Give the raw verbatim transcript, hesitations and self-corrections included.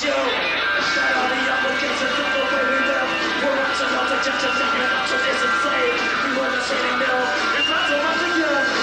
you. Shout out the applications of the way we live. We're rational to just a second.